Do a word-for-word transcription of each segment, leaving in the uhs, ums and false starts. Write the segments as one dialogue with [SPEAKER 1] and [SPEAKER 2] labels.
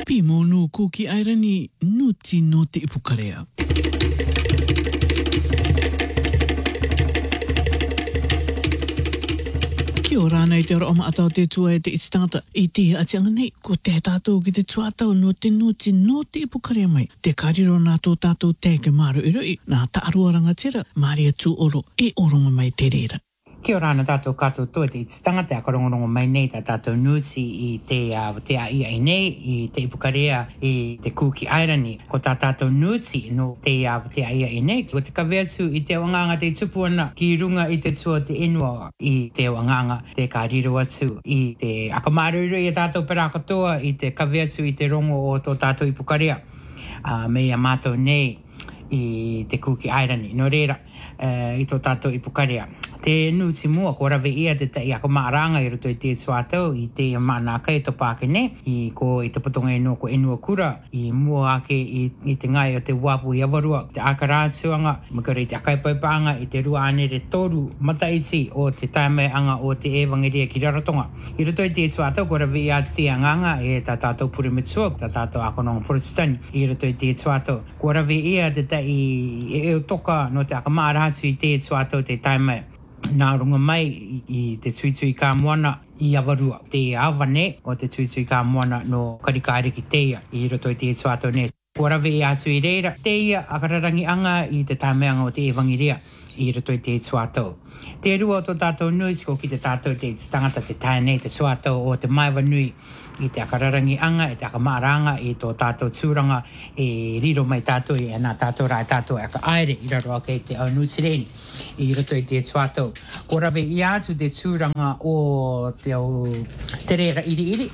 [SPEAKER 1] Pi monu kuki airani nuti no te ipukarea. Kia ora nei te ora o maatau te tua e te ititangata i te atianga nei, ko te tātou ki te tuatau no te nuti no te ipukarea mai. Te kariro nā tō tātou te ke maru i roi, nā taarua rangatira, Maria tū oro, e oronga mai te reira.
[SPEAKER 2] Kia ora na tātou kātou tō te ititangata a korongorongo mai nei tā tātou nuti i te, uh, te a ia i nei, i te ipukarea i te kuki airani. Ko tā tātou nuti no te a te a ia i nei, ko te kaweatu i te wanganga te tupuana ki runga i te tua te inua i te wanganga te kāriro atu i te akamaruru i tātou pera katoa i te kaweatu i te rongo o tō tātou ipukarea. Uh, mei a mātou nei i te kuki airani. No reira, uh, i tō tātou ipukarea. Te nuti mua, ko rawe ia te tai ako maaranga i roto i te tuatau, i te mana kai to Pākene, i ko i te patonga e no ko enua kura, i mua ake i, i te ngai o te wapu i awarua, te akarātuanga, makare i te akaipaipanga, i te rua ane re toru mataiti o te taimai anga o te ewangeria ki Rarotonga. I roto i te tuatau, ko rawe ia te anganga e tā tātou puri mitua, tā tātou akononga Protestani, i roto i te tuatau. Ko rawe ia te tai e eo toka no te akamaratu i te tuatau te taimai. Nā runga mai i te tuitui ka moana i awarua. Te awane o te tuitui ka moana no karikare ki teia i roto i te tuatau ne. Ko rawe i atu i reira, teia akararangi anga i te tāmeanga o te ewangiria i roto i te tuatau. Te rua o tō tātou nui, ko ki te tātou te tangata te tainei te tuatau o te maiwa nui i te akararangi anga, i te akamaranga, i tō tātou tūranga, e riro mai tātou, e nā tātou rai tātou e aka aere, i raro ake te au nutireni, i roto i te tuatau. Ko rawe i atu te tūranga o te au te reira iri iri,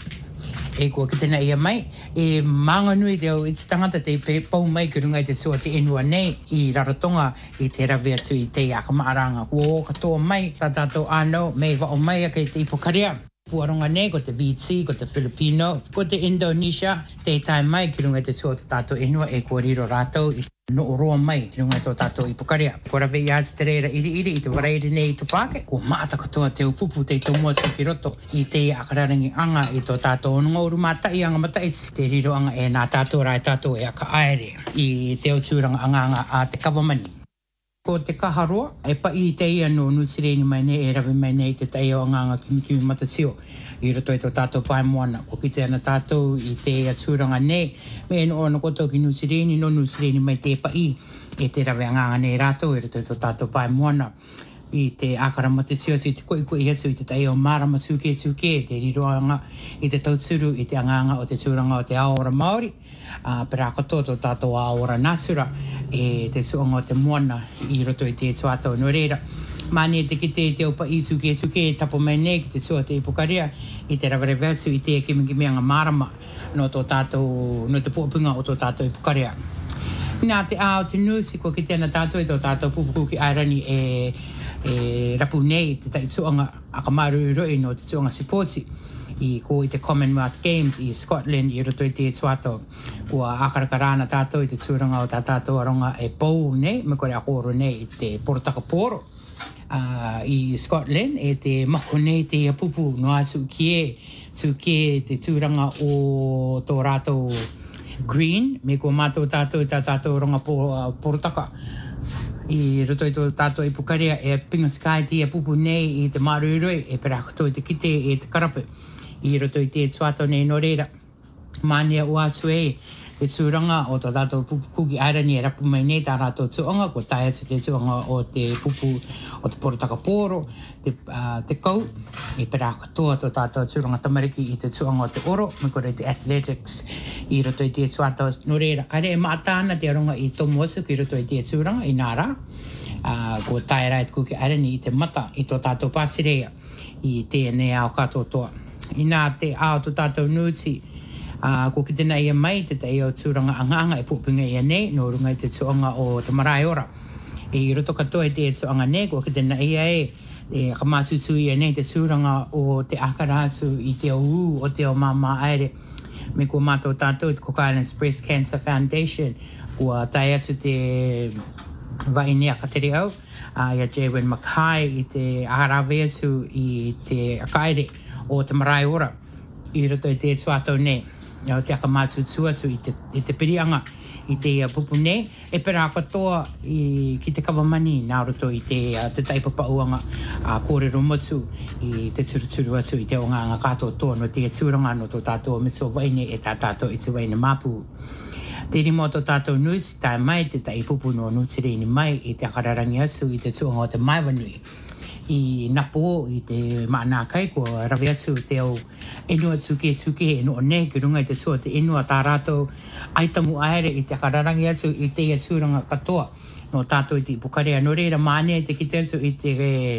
[SPEAKER 2] e kua ki tēnā ia mai, e maanga nui te au i te tangata te pau mai ki runga i te tua te enua nei, i Rarotonga, i te rawe atu i te akamaranga. Kua katoa mai, tā tātou anau, mei wa o mai ake te ipukarea. Puaronga nei, ko te V T, ko te Filipino, ko te Indonesia, te tai mai ki runga i te tua te tātou enua, e kua riro rātou i no roa mai ki runga i tō tātou ipukarea. Ko rawe i atu te reira iri iri i te warairi nei i tō Pāke, ko maata katoa te upupu te tō mua tuki roto i te akararangi anga i tō tātou onunga uru matai anga mataiti. Te riro anga e nā tātou rai tātou e aka aere i te otūranga anga anga a te kawamani. Ko te kaharoa, e pa i te ia no nutireni mai nei, e rawe mai nei te tai o anganga kimi kimi matatio. I roto i tō tātou pai moana, ko ki te ana tātou i te atūranga nei, me no ono koto ki nutireni, no nutireni mai te pa i, e te rawe anganga nei rātou, i roto i tō tātou pai moana. I te akara matatio, i te koi koi atu, i te tai o marama tūke tūke, te riroanga, i te tauturu, i te anganga o te tūranga o te aora Māori. Uh, pera koto tō tātou aora Natura, e te tuanga o te moana i roto i te tuatau no reira. Mani e te kite i te upa i tuke tuke e tapo mai nei ki te tua te ipukarea i te rawere vertu i te kimikimianga marama no tō tātou, no te pōpunga o tō tātou ipukarea. Nā te ao te nusi ko ki tēnā tātou i tō tātou pupuku ki airani e, e rapu nei te tai tuanga akamaru i roi no te tuanga Sipoti. I ko i te Commonwealth Games i Scotland i roto i te tuatau. Kua akarakarana tātou i te tūranga o tā tātou aronga e pou nei, me kore a horo nei i te porotaka poro uh, i Scotland, e te mako nei te apupu no atu ki e, tu ki e te tūranga o tō rātou green, me kua mātou tātou i tā tātou ronga porotaka. I roto i tō tātou i pukarea e pinga skai te apupu nei i te maruroi, e perakoto i te kite e te karapu. I roto i te tuatau nei no reira. Mania o atu e te tūranga o tō tātou pupukuki airani e rapu mai nei tā rātou tuanga, ko tai atu te tuanga o te pupu o te porotaka poro, te, uh, te kau, e pera katoa tō tātou tūranga tamariki i te tuanga o te oro, me kore te athletics i roto i te tuatau no reira. Are e maatāna te aronga i tō mosu ki roto i te tūranga i nā rā, uh, ko tai rai te kuki airani i te mata i tō tātou pāsirea i tēnei ao katoa toa. I nā te ao tō tātou nuti, uh, ko ki tēnā ia mai, te tai o tūranga anganga e pūpinga ia nei, no runga i te tuanga o te marae ora. I roto katoa i te tuanga nei, ko ki tēnā ia e, e kamatutu ia nei te tūranga o te akaratu i te au o te o mama aere. Me ko mātou tātou i te Cook Islands Breast Cancer Foundation, kua tai atu te vainea kateri au, uh, ia Jaywen Mackay i te aharawe atu i te akaere o te marae ora i roto i te tuatau nei. o te aka mātutua su i te, i te pirianga i te uh, pupu nei, e pera katoa i ki te kawamani nā roto i te, uh, te taipapauanga a uh, kōrero motu i te turuturu atu i te o ngā ngā kātoa toa no te tūranga no tō tātoa mitua waine e tā tātoa i te waine māpū. Te rimo tō tātou nusi tai mai te tai pupu no nutireni mai i te akararangi atu i te tuanga o te maiwanui. I napo i te maana kai ko rawe atu te au enua tuke tuke eno nei ki runga i te tua te enua tā rātou aitamu aere i te akararangi atu i te ia tūranga katoa no tātou i te ipukarea. No reira maane te kite atu i te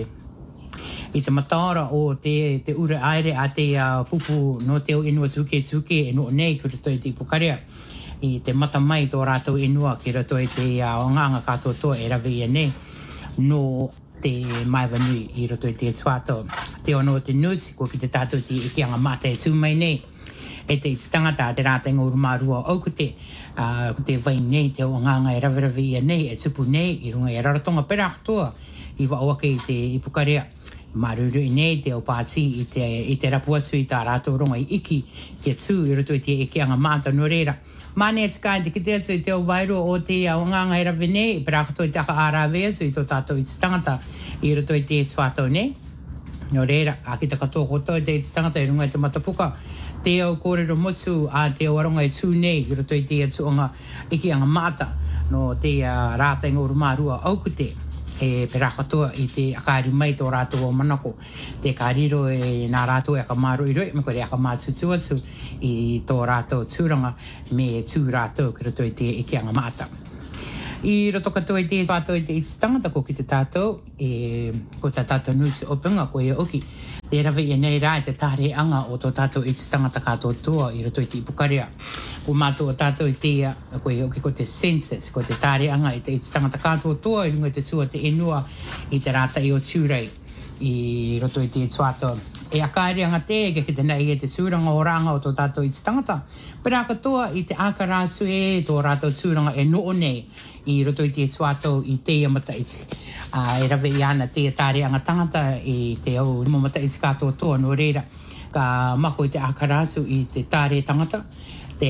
[SPEAKER 2] i te mataora o te, te ure aere a te uh, pupu no te au enua tuke tuke eno nei ki rato i te ipukarea. I te mata mai tō rātou enua ki rato i te uh, onganga katoa toa e rawe ia nei no te maiwanui i roto i te tuato. Te ono te nuti, ko ki te tātou te ikianga mata e tūmai nei. E te iti tangata te rātenga urumārua au ko te, uh, ko te vai nei, te o nganga e rawirawi ia nei, e tupu nei, i runga e raratonga pera katoa, i waoake i te ipukarea. Maruru i nei, te o pāti i te, i te rapu atu i tā rātou ronga i iki, ki atu i roto i te ikianga mata no reira. Mane e tika te kite atu i te o wairo o te aonganga e rawe nei, pera katoa i te aka ārawe atu i tō tātou i te tangata i roto i te tuatau nei. No reira, a ki te katoa koto i te i te tangata i runga i te matapuka, te au kōrero motu a te o aronga i tū nei i roto i te atuonga ikianga mata no te uh, rātenga urumārua aukute. E pera katoa i te akari mai tō rātou o manako. Te kāriro e nā rātou e aka māro i roi, me kore aka mātutu atu i tō rātou tūranga me tū rātou ki roto i te ikianga mata. I roto katoa i te tātou i te iti tangata ko ki te tātou, e, ko te tātou nuti openga ko e oki. Te rawe e nei rā i te tāre anga o tō tātou iti tangata kātou toa i roto i te ipukarea. Ko mātou o tātou i te ko e oki ko te senses, ko te tāre anga i te iti tangata kātou toa i runga te tua te enua i te rāta i o tūrei i roto i te tuato. E akaere anga te e ki te nei e te tūranga o ranga o tō tātou i te tangata. Pera katoa i te ākarātu e tō rātou tūranga e noo nei i roto i te tuato i te amata iti. Uh, e rawe i ana te tāre anga tangata i te au rimo mata iti kātou toa no reira. Ka mako i te ākarātu i te tāre tangata. Te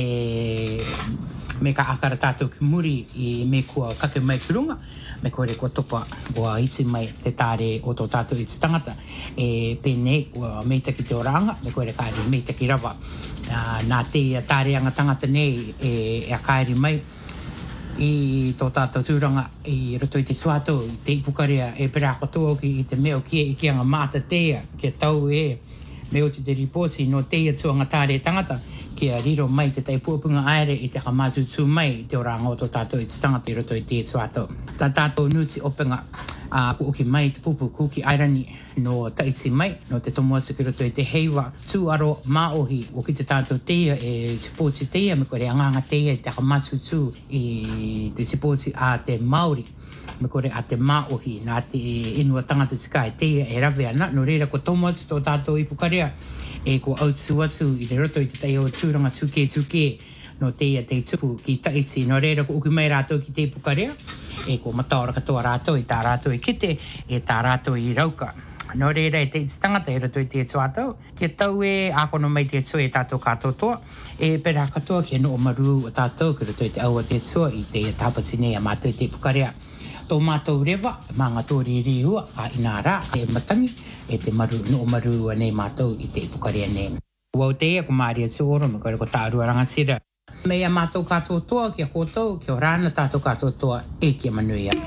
[SPEAKER 2] me ka akara tātou ki muri i me kua kake mai ki runga. Me kore kua topa ua iti mai te tāre o tō tātou iti tangata. E pēnei ua meita ki te oranga, me kore kāre meita ki rawa. Uh, nā te tāre anga tangata nei e, e a kaeri mai i tō tātou tūranga i roto i te suato, i te ipukarea e pera katoa ki i te meo kia i kia ngā māta tea, kia tau e meo te te ripoti no teia tuanga tāre tangata, kia riro mai te taipuapunga aere i te kamātutu mai i te oranga o tō tātou i te tangata i roto i te suato. Tā tātou nuti openga a uh, kuki mai te pupu kuki airani no taiti mai, no te tomo atu ki roto i te heiwa tūaro maohi o ki te tātou teia e te pōti teia, me kore anganga teia i te kamātutu i te te pōti a te Māori. Me kore a te maohi, nā te inua tangata tika e teia e rawe ana, no reira ko tomo atu tō tātou ipukarea, e ko autu atu i te roto i te teio tūranga tuke tuke, no teia te tupu ki taiti, no reira ko uki mai rātou ki te ipukarea, e ko mataora katoa rātou i tā rātou i kite, e tā rātou i rauka. No reira e te iti tangata e roto i te tuatau, kia tau e akono mai te tua e tātou kātou toa, e pera katoa kia no o maru o tātou ki roto i te aua te tua i te tāpatine a mātou i te ipukarea. Tō mātou rewa, mā ngā tōri rihua, ka ina rā, ka e matangi, e te maru, no maru nei mātou i te ipukarea nei. Wau te ea, ko Māria Tūoro, me kore ko Tārua Rangatira. Mei a mātou kātou toa, kia kōtou, kia rāna tātou kātou toa, e kia manuia.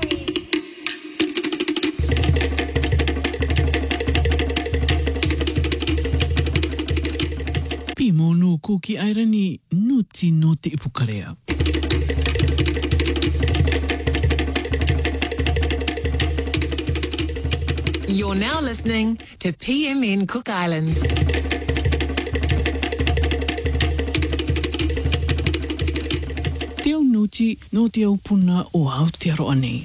[SPEAKER 1] Pi mōnu kuki airani, nuti no te ipukarea.
[SPEAKER 3] You're now listening to P M N Cook Islands.
[SPEAKER 1] Te au nuti no te au puna o Aotearoa nei.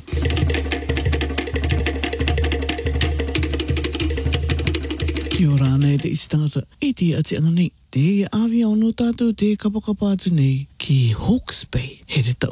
[SPEAKER 1] Kia ora nei te istangata, e te ati anga nei. Te awia o no tātou te kapakapa atu nei ki Hawke's Bay, he re taunga.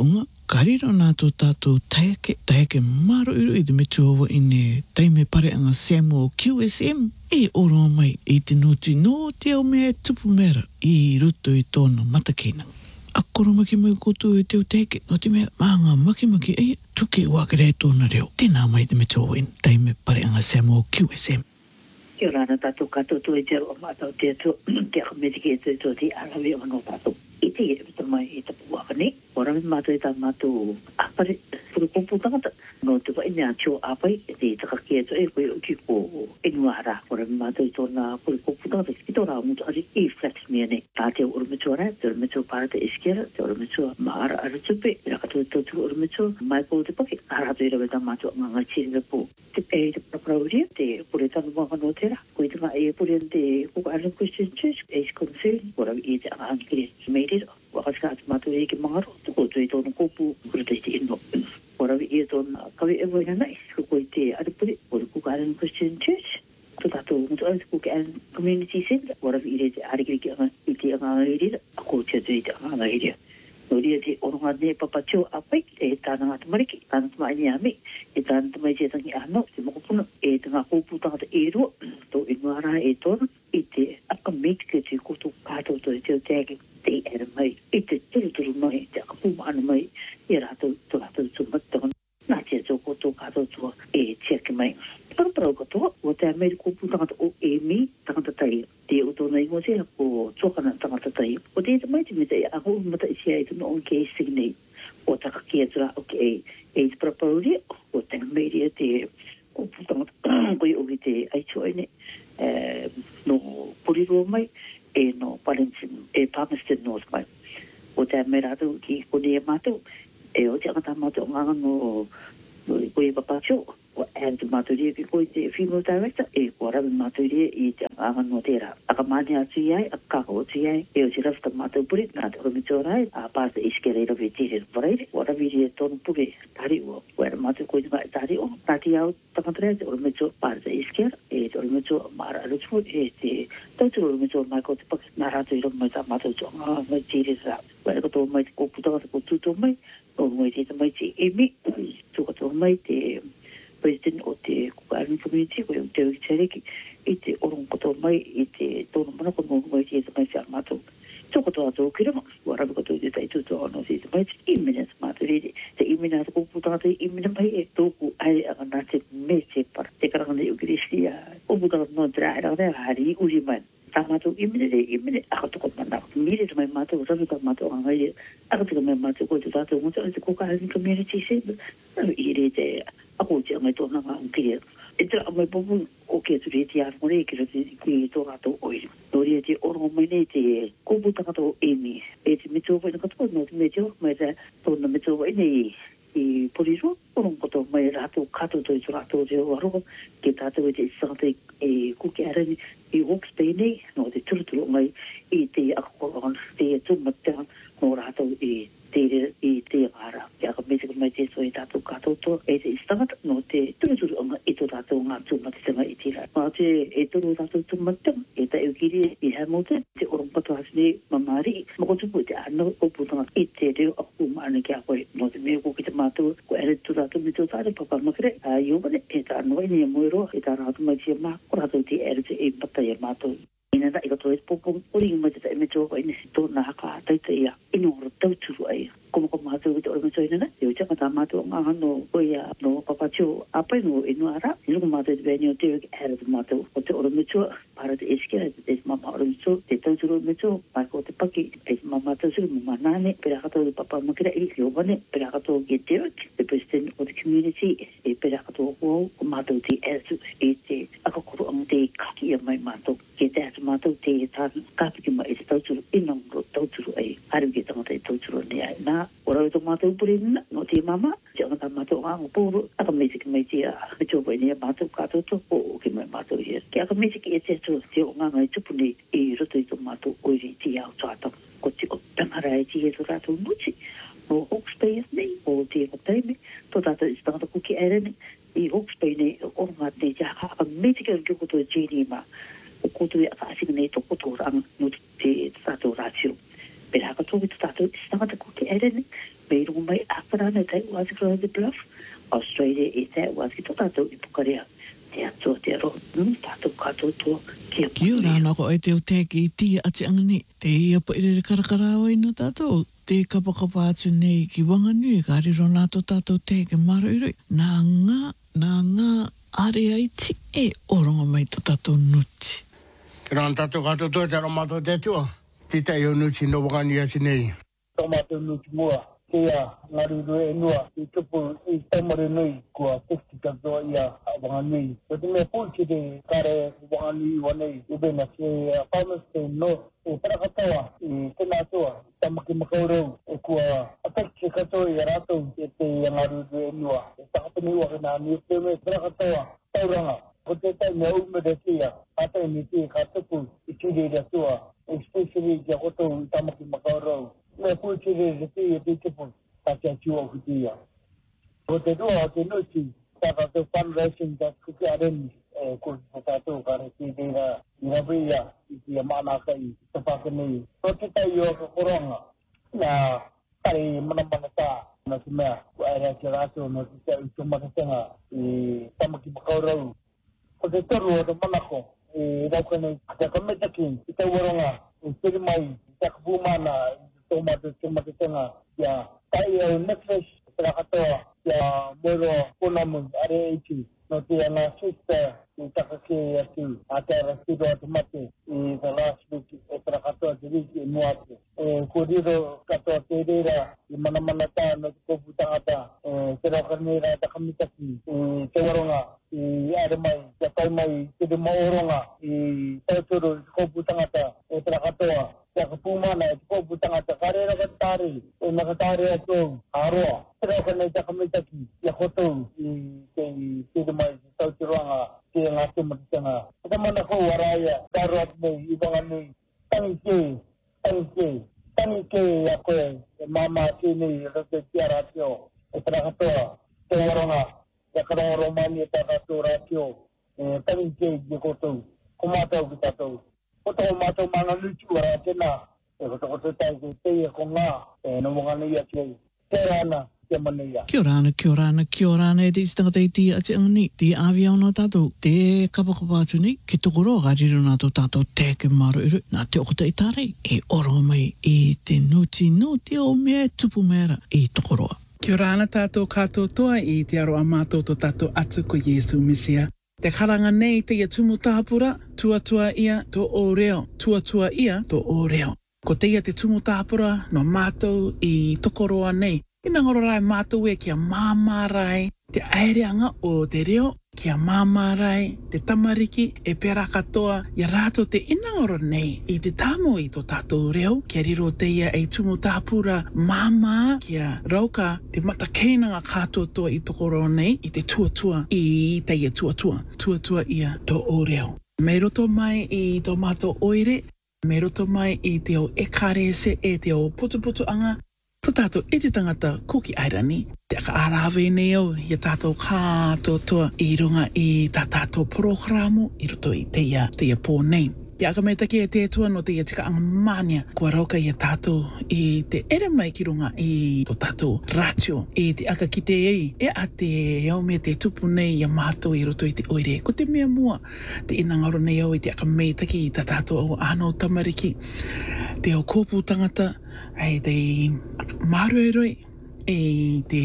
[SPEAKER 1] Kariro nātou tātou taeke, taeke maro iro i te me tōwa i ne taime pare anga Samuel Q S M. E oro mai i te noti no te au mea tupu mera i roto i tōna matakina. A koro maki mai koto e teo taeke, no te mea maanga maki maki e tuke wakare tōna reo. Tēnā mai te me tōwa i taime pare anga Samuel Q S M.
[SPEAKER 4] Kia rana tātou kato tō e te roa mātou te ato, kia kamerike e tō te arawe o no tātou. I te e wita mai e tapu wakane, ora me mātou e tā mātou apare, puru kumpu tangata. No te wa ina tio apai, e te takaki e tō e koe o ki ko inua hara. Ora me mātou e tōna puru kumpu tangata, ki tō rā mutu ari i flat mea ne. Tā te ora me tō rai, te ora me tō pāra te iskera, te ora me tō maara ara tupe, e raka tō tō tū ora me tō mai pō te pake, ara tō i rawe tā mātou nganga tiri pō. Te e te praprauria, te pure tanu wanga no tera, koe te ngā e pure te Kuka Island Christian Church, Ace Concern, ora i te anga angkiri mei wakasika atu mātou e ki mangaro, tuko tui tōna kōpū, kura te te ino. Ora i e tōna kawe e woina nei, ko i te aripuri, ora Kuka Island Christian Church, tō tātou mutu au te Kuka Island Community Centre, ora i re te arikiri ki anga, i te anga anga irira, a ko tia tui te anga anga irira. No ria te oronga ne papatio apai, e tāna ngā tamariki, tāna tamai ni ame, e tāna tamai te tangi ano, te mokopuna, e te ngā kōpū tangata e rua, tō inuara e tōna, i te akametika te koto kātou tō e teo tēki, te era mai, i te turuturu mai, te akapuma ana mai, i rātou tō rātou tō matanga, nā tia tō koto kātou tō e tiaki mai. Paraparau katoa, o te ameri kōpū tangata o e mi, tangata tai, te o tōna ingo sea, o tōkana tangata tai. O te ita mai te me te a hou mata i sea i tōna o ke sigi nei, o takaki e tura o ke e, e te paraparau ria, o te ameri te kōpū tangata, koi o ki te aituaine, no Puriroa mai, e no Palmerston, e Palmerston North mai. O te ameri atu ki kone e mātou, e o te angata mātou nganga no koe papatio, o and mātou ria ki koe te female director, e kua rawe mātou ria i te anga no tērā. Aka mani atu iai, a kako atu iai, e o te rafta mātou puri, nā te ora mito rai, a pāsa iskere i rawe tīre whareire, o rawe ria tōnu puri tāri o, o era mātou koe tima e tāri o, tāti au tamatarea te ora mito pāsa iskere, e te ora mito mara arutu, e te tautu ora mito mai ko te paki, nā rātou i rawe mai tā mātou tō ngā mai tīre rā. Wera kato mai te kōputanga te kōtūtō mai, o mai te mai te emi, tō kato mai te president o te Kuka Island Community, koe o te Ukitareki, i te orong kato mai, i te tōna manako mō mai te mai te mātou. Tō kato ato kirama, wa rabu kato i te taituto ano te mai te imina te mātou riri, te imina te kōputanga te imina mai e tōku ai anga nā te me te para, te karanga ne ukirisi a kōputanga no dra e ranga hari uri mai. Tā mātou imine re imine, aka toko mana, mire te mai mātou, rawi ka mātou angai, aka tika mai mātou koe te tātou ngota, te Kuka Island Community Centre, rawi i re te, ako te angai tōna ngā unkiria. E tira amai popu o ke tu re te armore, ki ra te kui tō rātou oiri. Nō rea te orongo mai nei te kōputanga tō emi, e te mitowa ina katoa, nō te meteo, mai te tōna mitowa ina i i Puriroa, orongo katoa mai rātou kato tō i tō rātou reo aroha, ke tātou e te isangata e kuki arani, i Hawke's Bay nei, no te turuturu mai i te akakorongan, te tumatea no rātou i te i te ngāra. Ke aka mesika mai te so i tātou kātou tō, e te istangata no te turuturu anga i tō rātou ngā tumatea i tira. Mā te e tōru rātou tumatea, e ta eukiri i Hamilton, te orongpato hasne mamari, makotupu te ana oputanga i te reo aku maana ki a koe, no te mea ko ki te mātou, ko ere tō rātou mi tō tāre papamakere, a iobane, e ta anoi ni a moeroa, e ta rātou mai tia mā, ko rātou te ere te e pata i a mātou. Ina da i kato e popong, ori mai te ta e me tō koe nisi tō nā haka taita ia, ino horo tauturu ai. Como ko mātou i te ora me tō ina na, e o tanga tā mātou ngā hano koe a no papatio apai no inu ara, ino ko mātou te bēni o te wiki hera te mātou, o te ora me tō, para te eskera, te mama ora me tō, te tauturu me tō, pai ko te paki, e te mama tauturu me manane, pera kato te papa makira i ki obane, pera kato ki te wiki, te president o te community, e pera kato o ko mātou te esu, e te akakoro ang te kaki a mai mātou, ke te atu mātou te tāna kāpiki mai e te tauturu, inang ro tauturu ai, haru ki tangata e tauturu ne ai, nā, ora to mātou puri nina, no te mama, te anga tā mātou anga pōru, aka meisiki mai te a, me tō pai nea mātou kātou tō, o ki mai mātou hea. Ke aka meisiki e te tō, te o ngā ngai tupuni, i roto i tō mātou oiri ti au tātang, ko te o tangara e ti e tō tātou muti, no Hawke's Bay nei, o te o taime, tō tātou i tangata kuki aerene, i Hawke's Bay nei, o ngā nei te haka, aka meisiki au ki koto e Jenny ma, o koto e aka asinga nei tō koto ranga, no te tātou rātio. Pera haka tōki tō tātou i tangata kuki aerene, Pei rungu mai aparana tai wasi kura de bluff. Australia i tai wasi to tato i pukarea. Te ato te ro, nung tato kato to kia pukarea.
[SPEAKER 1] Kia ora nako e te o teki i tia ati angani. Te ia pa ire karakarawa ino tato. Te kapakapa atu nei ki wanganui ka riro nato tato teke maro iroi. Nā ngā, nā ngā are aiti e oronga mai to tato nuti.
[SPEAKER 5] Kena tato kato to te romato te tua. Tita i o nuti no wakani ati nei.
[SPEAKER 6] Tomato nuti mua. Kia ngaru e nua i tupu i tamare nui kua tekti katoa ia a wanganui. So te mea pūki te kare wanganui wanei i bena ke whamas te no e parakatoa i tēnā toa tamaki makaurau e kua atekti katoa i a rātou e te ngaru e nua. E takapani ua kena ni te me parakatoa tauranga. Ko te tai mea umere kia ata ni te ka tupu i tiri rea toa. Especially kia koto i tamaki makaurau. Me pūki re te e te tipu ka te atua o kutia. Ko te rua o te nuti, taka te fundraising ka kuki areni, e ko te tātou ka re te reira i rabia i te manaka i te whakanei. Ko te tai o ka koronga, na kare manamana tā, na te mea, ko aere ki rātou na te te uto makatenga i tamaki makaurau. Ko te toru o te manako, e raukane te kametaki, i te waronga, i tere mai, i te kapumana, tomato tomato tenga ya tai o necklace tra katoa ya moro ponamu are iti no te ana sister i takake atu ata rasido tomate i the last week e tra katoa te riki muate e koriro katoa te reira i manamana tā no te kopu tangata e te rakanera takamitaki i te waronga i are mai te pai mai te maoronga i tautoro i kopu tangata e tra katoa ya kapumana e kopu tangata karera katari e nakatari ato aroa pero kana ta kamitaki ya koto i te te mai tautiranga ke ngate matanga ta mana ko waraya darat nei ibanga nei tanke tanke tanke ya ko mama kini rote tiaratio e trakato te waranga ya karo romani ta kato ratio e tanke je koto kumata kitato Koto mato mana lucu ara tena e koto koto tai te e konga e no mongana ia tei terana te mania
[SPEAKER 1] Kia ora ana, kia ora ana, kia ora ana e te istangata i tia ati angani. Te awi au nā tātou, te kapakapa atu nei, ke tokoro ka riro nā tō tātou teke maro iru, nā te okota i tārei, e oro mai i te nuti no te o mea tupu mera i tokoroa.
[SPEAKER 7] Kia ora ana tātou kātou toa i te aro a mātou tō tātou atu ko Iesu Mesia. Te karanga nei te ia tumu tāpura, tuatua ia tō o reo, tuatua ia tō o reo. Ko te ia te tumu tāpura no mātou i tokoroa nei. Ina ngororai mātou e kia māmārai te aereanga o te reo, kia māmārai te tamariki e pera katoa ia rātou te ina ngoro nei i te tāmo i tō tātou reo, kia riro te ia e tumu tāpura māmā kia rauka te matakenanga kātou toa i tokoroa nei i te tuatua i te ia tuatua, tuatua ia tō o reo. Me roto mai i tō mātou oire, me roto mai i te o ekarese e te o putuputu anga, tō tātou e te tangata kuki airani, te aka arawe nei au, ia tātou kātou toa i runga i tā tātou programo, i roto i te ia, te ia pō nei. Te aka mei take e te tua no te ia tika anga mania, kua rauka i a tātou i te ere mai ki runga i tō tātou ratio, i te aka ki te ei, e a te au me te tupu nei i a mātou i roto i te oire. Ko te mea mua, te ina ngaro nei au i te aka mei take i tā tātou au ānau tamariki, te au kōpū tangata, ai te marueroi, e te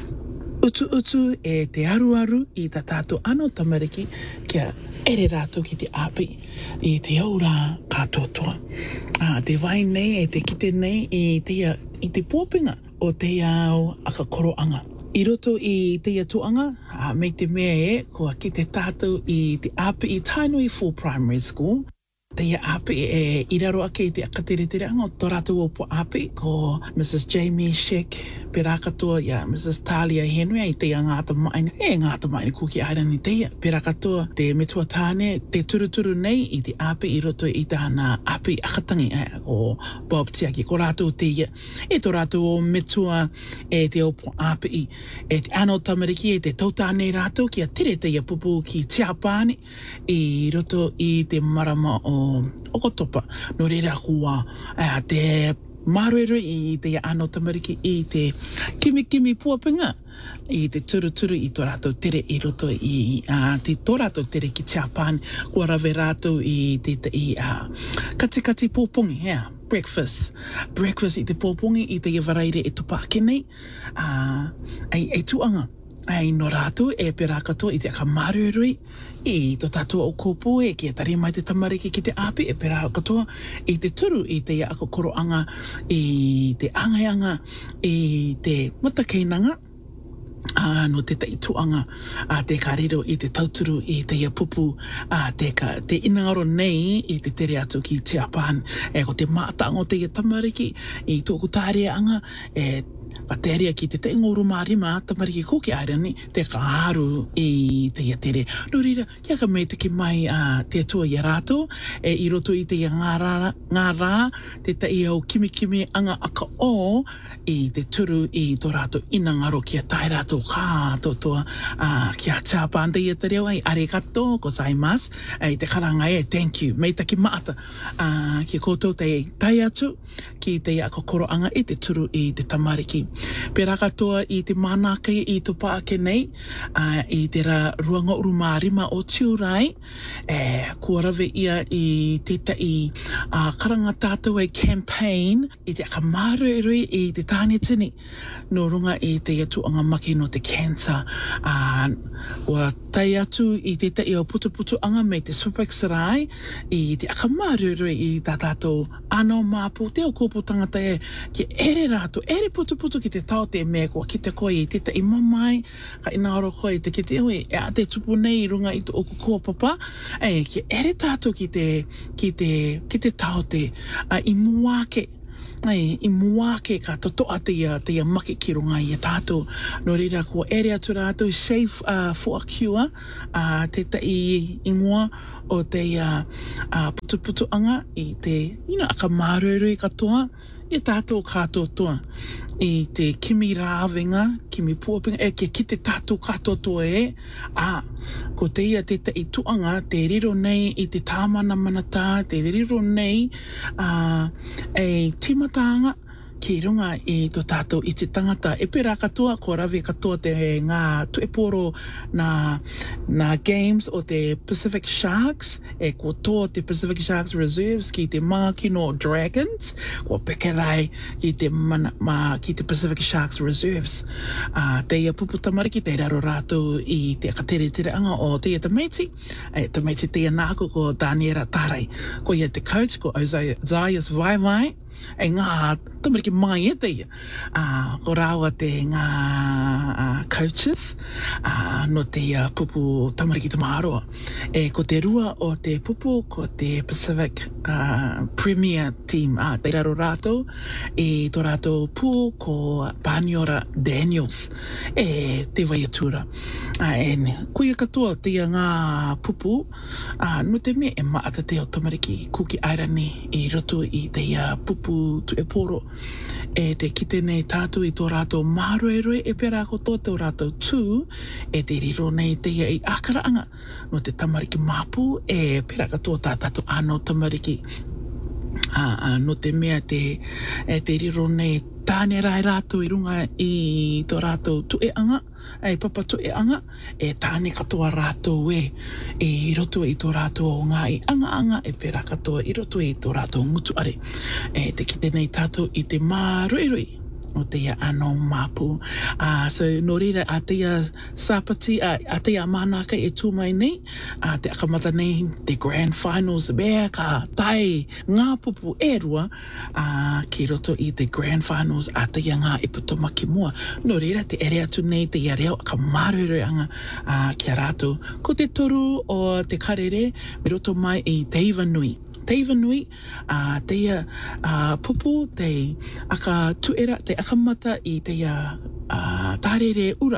[SPEAKER 7] utu utu e te aru aru i tā tātou anō tamariki kia ere rātou ki te api i te aura kātou toa. Ah, te vai nei e te kite nei i te, ia, i te pōpinga o te au aka koroanga. I roto i te ia tuanga, ah, mei te mea e, kua ki te tātou i te api i Tainui Full Primary School, te ia api e iraro ake i te akatere-tere anga o tō rātou o po api ko Missus Jamie Sheck, pera katoa ia Missus Talia Henry i te ia ngāta maini, e ngāta maini kuki airani te ia. Pera katoa te metua tāne, te turuturu nei i te api i roto i tāna api akatangi eh, o Bob Tiaki, ko rātou te ia. E tō rātou o metua e te o po api i, e te anō tamariki e te tautāne rātou ki a tere te ia pupu ki Tiapāne i roto i te marama o Okotopa, no reira kua uh, te marere i te ano tamariki i te kimi kimi puapinga i te turu turu i tō rātou tere i roto i uh, te tō rātou tere ki Japan kua rawe rātou i te te i uh, kati kati pōpongi yeah. breakfast breakfast i te pōpongi i te waraire e tupa ake nei uh, ai, ai tuanga ai no rātou e pera katoa i te aka marerui i tō tātua o kōpū e ki a tari mai te tamariki ki te api e pera katoa i te turu i te ako koroanga i te angaianga i te matakeinanga Ah, no te tai tuanga a te kariro i te tauturu i te ia pupu a te ka te inangaro nei i te tere atu ki Japan e ko te mātango te ia tamariki i tōku tārea anga e Pateria ki te te ngoru marima tamariki ko ki airani te kaharu i te ia tere. No rira, kia ka mei te ki mai a uh, te atua i rato e i roto i te ia ngā rā, ngā rā te te ia o kimi kimi anga aka o i te turu i tō rato inangaro kia tai rato kā totoa uh, kia Japan te ia te reo ai arigato gozaimasu e te karanga e thank you mei taki maata uh, ki koutou te tai atu ki te ia kokoro anga i te turu i te tamariki. Pera katoa i te mānākai i tō paake nei uh, i te ra ruanga urumārima o Tiurai e kua rawe ia i te tai uh, karanga tātou ai campaign i te akamārui i te tāne tini no runga i te atuanga maki no te cancer uh, ua tai atu i te tai o putu putu anga me te Swapaksarai i te akamārui i tā tātou ano māpu te o kōpū tangata e ki ere rātou, ere putu putu ki te tau te mea kua ki te koe i te tai mamai ka inaoro koe te ki te hui e a te tupu nei runga i te oku kua papa e ki ere tātou ki te ki te, ki te tau te uh, i muake Ai, i muake ka totoa te ia, te ia maki ki runga i a tātou. No rira kua ere atu rātou shave uh, for a cure, uh, te ta i ingoa o te uh, uh, putu putu anga i te, you know, aka mārurui katoa, i tātou kātou toa. I te kimi rāwenga, kimi puapinga, e ke ki te tātou kātou toa e, a, ko te ia te te i tuanga, te riro nei i te tāmana manata, te riro nei uh, e timatanga, ki runga i tō tātou i te tangata. E pera katoa, ko rawe katoa te ngā tueporo na, na games o te Pacific Sharks, e ko tō te Pacific Sharks Reserves ki te Mākino Dragons, ko pekerai ki te, mana, ma, ki te Pacific Sharks Reserves. Uh, te ia pupu tamariki, te raro rātou i te akatere tere anga o te ia tamaiti, e tamaiti te ia nāko ko Daniela Tarai, ko ia te coach, ko Ozaias Vaivai, e ngā tamariki mai e te ia. Uh, ko rāua te ngā uh, coaches uh, no te ia pupu tamariki tamaroa. E ko te rua o te pupu ko te Pacific uh, Premier Team. Uh, te raro rātou e tō rātou pū ko Paniora Daniels e te waiatura. Uh, e kuia katoa te ia ngā pupu uh, no te me e maata te o tamariki kuki airani i roto i te ia pupu tu e poro e te kite nei tātou i tō rātou māroeroe e pera ko tō tō rātou tū e te riro nei te ia i akaraanga no te tamariki māpu e pera ka tō tātou ano tamariki a, a, no te mea te, e te riro nei tāne rai rātou i runga i tō rātou tueanga, e papa tueanga, e tāne katoa rātou e, e i roto i tō rātou o ngā i anga anga, e pera katoa i roto i tō rātou ngutu are. E te kite nei tātou i te mārui o te ia ano māpu. Uh, so no rira a te ia sāpati, a, a te ia mānaka e tūmai nei, a te akamata nei, te grand finals, mea ka tai ngā pupu e rua, uh, ki roto i te grand finals a te ia ngā iputomaki mua. No rira te ere atu nei, te ia reo ka mārurianga uh, kia rātou. Ko te toru o te karere, me roto mai i Teiva Nui. Teiva Nui, uh, te ia uh, pupu, te aka tuera, te akamata i te ia uh, tārere ura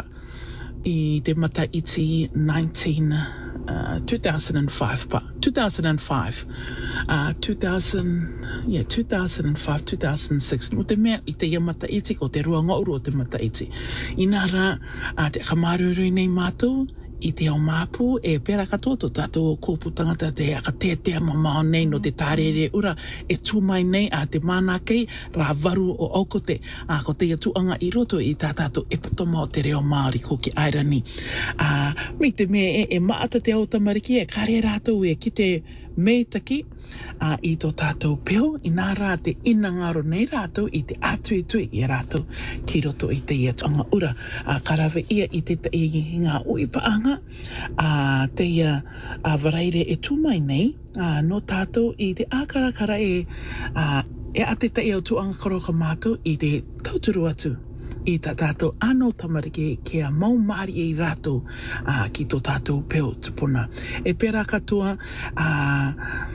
[SPEAKER 7] i te mata iti nineteen, uh, two thousand five, pa, two thousand five, uh, two thousand, yeah, two thousand five, two thousand six, o te mea i te ia mata iti, ko te rua ngauru o te mata iti. I nā rā, uh, te akamarurui nei mātou, i te au māpū e pera katoa tō tātou kōpū tangata te aka tētea mamao nei no te tārere ura e tūmai nei a te mana kei rā varu o aukote a ko te atuanga i roto i tā tātou e patoma o te reo Māori ko ki Airani. A, mi te me e, e maata te au tamariki e kare rātou e ki te meitaki a, i tō tātou peo i nā rā te inangaro nei rātou i te atui tui i rātou ki roto i te ia tonga ura a karawe ia i te te i ngā ui paanga a te ia a waraire e tūmai nei a no tātou i te ākarakara e a e ate te iau tuanga karoka mātou i te tauturu atu i tā tātou anō tamariki ke a mau maari i rātou uh, ki tō tātou peo tupuna. E pera katoa uh,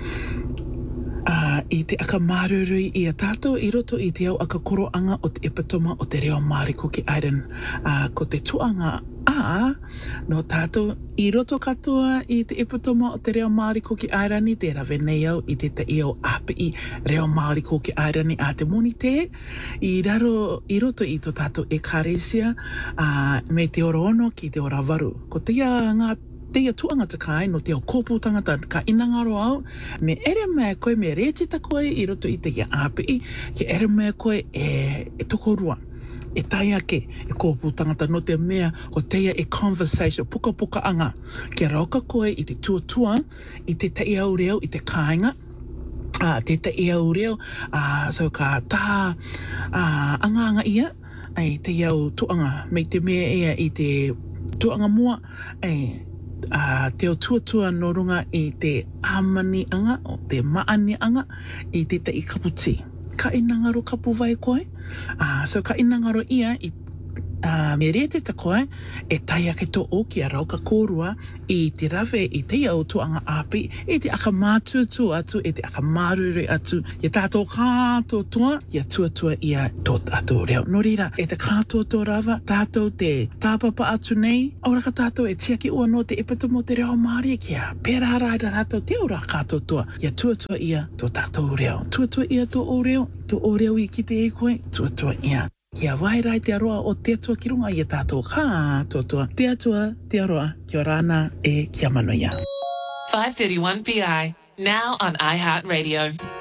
[SPEAKER 7] uh, i te aka mārurui i a tātou i roto i te au aka koroanga o te epatoma o te reo Māori ko ki Airan uh, ko te tuanga a no tātou i roto katoa i te epatoma o te reo Māori ko ki Airani te rawe nei au i te te iau api i reo Māori ko ki Airani a te moni te i raro i roto i tō tātou e kāresia uh, me te oro ono ki te ora waru ko te ia ngā te ia tuanga takai no te au kōpū tangata ka inangaro au me ere mea koe me rētita koe i roto i te ia api i ki ere mea koe e, e toko rua e tai ake e kōpū tangata no te mea ko teia e conversation puka puka anga ke rauka koe i te tuatua i te te iau reo i te kāinga uh, te te iau reo uh, so ka tā uh, anga anga ia ai te iau tuanga me te mea ea i te tuanga mua ai Uh, te o tuatua no runga i te amani anga o te maani anga i te te i kaputi ka inangaro kapu vai koe uh, so ka inangaro ia i uh, me rete ta koe e tai ake tō o ki a rauka kōrua i te rawe i te iau tuanga api i te aka mātutu atu i te aka mārure atu i tātou kātua tua i a tuatua ia tō tātou reo no rira e te kātua tō rawa tātou te tāpapa atu nei aura ka tātou e tiaki ua no te epatomo te reo Māori kia pēra raida tātou te aura kātua tua i a tuatua ia tō tātou reo tuatua ia tō o reo tō o reo i ki te e koe tuatua ia Kia wairai te aroa o te atua ki runga i a tātou kā tuatua. Te atua, te aroa, kia rāna e kia manoia.
[SPEAKER 3] five thirty-one P I, now on iHeartRadio.